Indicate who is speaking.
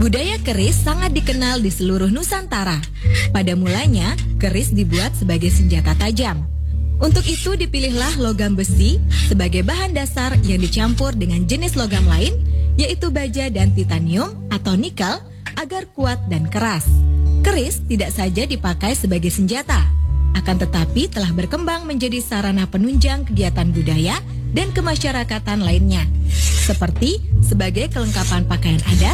Speaker 1: Budaya keris sangat dikenal di seluruh Nusantara. Pada mulanya, keris dibuat sebagai senjata tajam. Untuk itu dipilihlah logam besi sebagai bahan dasar yang dicampur dengan jenis logam lain, yaitu baja dan titanium atau nikel, agar kuat dan keras. Keris tidak saja dipakai sebagai senjata, akan tetapi telah berkembang menjadi sarana penunjang kegiatan budaya dan kemasyarakatan lainnya, seperti sebagai kelengkapan pakaian adat,